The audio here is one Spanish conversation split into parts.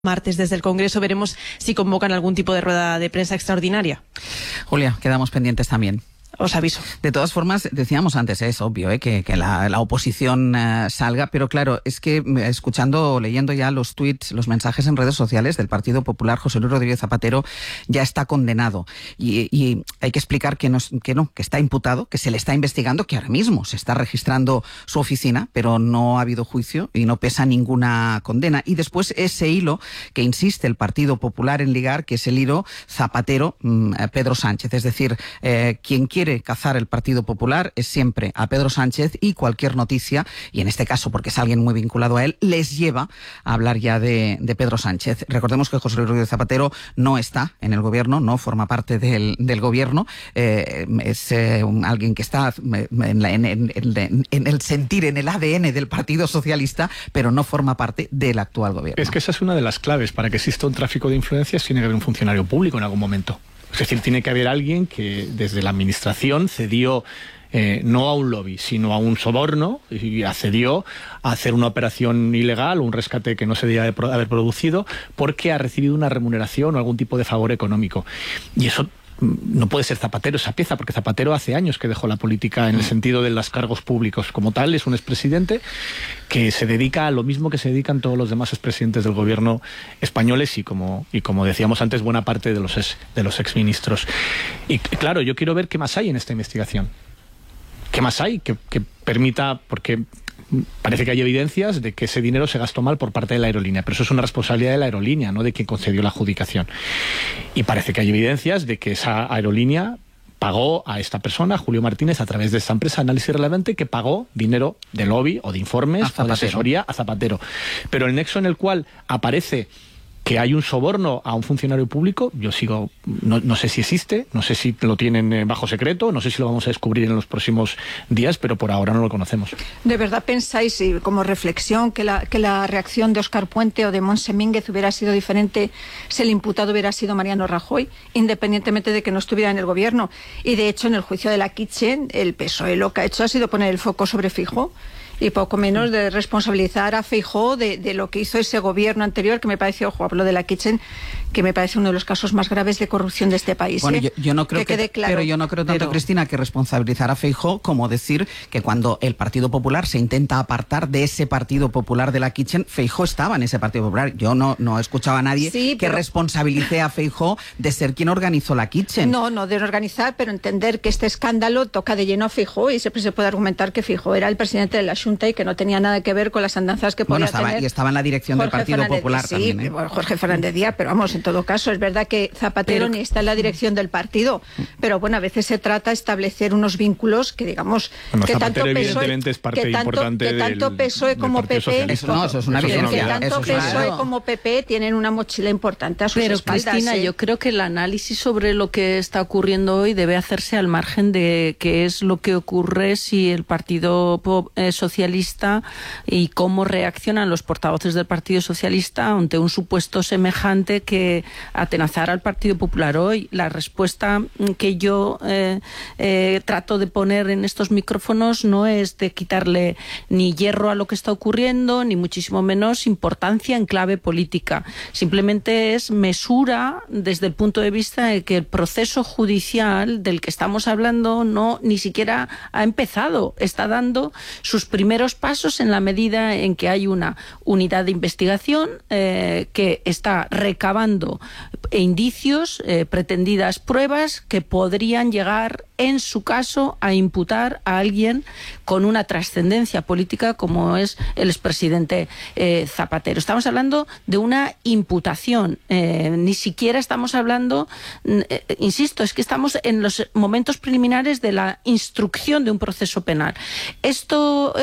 Martes desde el Congreso veremos si convocan algún tipo de rueda de prensa extraordinaria. Julia, quedamos pendientes también. Os aviso. De todas formas, decíamos antes, es obvio que la oposición salga, pero claro, es que leyendo ya los tweets, los mensajes en redes sociales del Partido Popular, José Luis Rodríguez Zapatero ya está condenado. Y hay que explicar que está imputado, que se le está investigando, que ahora mismo se está registrando su oficina, pero no ha habido juicio y no pesa ninguna condena. Y después ese hilo que insiste el Partido Popular en ligar, que es el hilo Zapatero-Pedro Sánchez. Es decir, quien quiere cazar el Partido Popular es siempre a Pedro Sánchez, y cualquier noticia, y en este caso porque es alguien muy vinculado a él, les lleva a hablar ya de Pedro Sánchez. Recordemos que José Luis Rodríguez Zapatero no está en el gobierno, no forma parte del gobierno, es alguien que está en el sentir, en el ADN del Partido Socialista, pero no forma parte del actual gobierno. Es que esa es una de las claves. Para que exista un tráfico de influencias tiene que haber un funcionario público en algún momento. Es decir, tiene que haber alguien que desde la administración cedió no a un lobby, sino a un soborno, y accedió a hacer una operación ilegal, un rescate que no se debía haber producido, porque ha recibido una remuneración o algún tipo de favor económico. Y eso no puede ser Zapatero esa pieza, porque Zapatero hace años que dejó la política en el sentido de los cargos públicos. Como tal, es un expresidente que se dedica a lo mismo que se dedican todos los demás expresidentes del gobierno españoles y como decíamos antes, buena parte de los exministros. Y claro, yo quiero ver qué más hay en esta investigación. ¿Qué más hay que permita? Porque parece que hay evidencias de que ese dinero se gastó mal por parte de la aerolínea, pero eso es una responsabilidad de la aerolínea, no de quien concedió la adjudicación. Y parece que hay evidencias de que esa aerolínea pagó a esta persona, Julio Martínez, a través de esta empresa Análisis Relevante, que pagó dinero de lobby o de informes o de asesoría a Zapatero. Pero el nexo en el cual aparece que hay un soborno a un funcionario público, yo no sé si existe, no sé si lo tienen bajo secreto, no sé si lo vamos a descubrir en los próximos días, pero por ahora no lo conocemos. ¿De verdad pensáis, como reflexión, que la reacción de Óscar Puente o de Montse Mínguez hubiera sido diferente si el imputado hubiera sido Mariano Rajoy, independientemente de que no estuviera en el gobierno? Y de hecho, en el juicio de la Kitchen, el PSOE lo que ha hecho ha sido poner el foco sobre Feijóo, y poco menos de responsabilizar a Feijóo de lo que hizo ese gobierno anterior, que me pareció, hablo de la Kitchen, que me parece uno de los casos más graves de corrupción de este país. Bueno, yo no creo que quede claro. Pero yo no creo tanto, Cristina, que responsabilizar a Feijóo como decir que cuando el Partido Popular se intenta apartar de ese Partido Popular de la Kitchen, Feijóo estaba en ese Partido Popular. Yo no he escuchado a nadie que responsabilice a Feijóo de ser quien organizó la Kitchen. No de organizar, pero entender que este escándalo toca de lleno a Feijóo, y siempre se puede argumentar que Feijóo era el presidente de la Junta y que no tenía nada que ver con las andanzas que podía tener. Y estaba en la dirección del Partido Popular también. Sí, Jorge Fernández Díaz, pero vamos, en todo caso, es verdad que Zapatero ni está en la dirección del partido, pero bueno, a veces se trata de establecer unos vínculos que, digamos, que Zapatero tanto evidentemente es parte importante que tanto PSOE como PP, eso es una evidencia. Que tanto PSOE como PP tienen una mochila importante a sus espaldas. Pero Cristina, yo creo que el análisis sobre lo que está ocurriendo hoy debe hacerse al margen de qué es lo que ocurre si el Partido Socialista y cómo reaccionan los portavoces del Partido Socialista ante un supuesto semejante que atenazara al Partido Popular hoy. La respuesta que yo trato de poner en estos micrófonos no es de quitarle ni hierro a lo que está ocurriendo, ni muchísimo menos importancia en clave política. Simplemente es mesura desde el punto de vista de que el proceso judicial del que estamos hablando ni siquiera ha empezado, está dando sus primeros pasos en la medida en que hay una unidad de investigación que está recabando indicios, pretendidas pruebas que podrían llegar, en su caso, a imputar a alguien con una trascendencia política como es el expresidente Zapatero. Estamos hablando de una imputación, ni siquiera estamos hablando, insisto, es que estamos en los momentos preliminares de la instrucción de un proceso penal. ¿Esto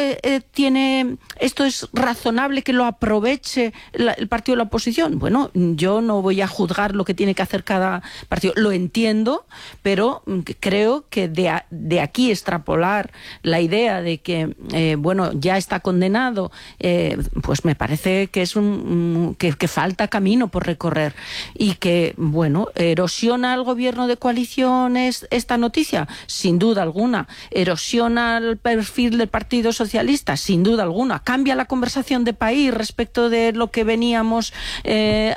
es razonable que lo aproveche el partido de la oposición? Bueno, yo no voy a juzgar lo que tiene que hacer cada partido, lo entiendo, pero creo que de aquí extrapolar la idea de que ya está condenado, pues me parece que es que falta camino por recorrer, y que erosiona al gobierno de coalición esta noticia, sin duda alguna, erosiona el perfil del Partido Socialista socialista, sin duda alguna. Cambia la conversación de país respecto de lo que veníamos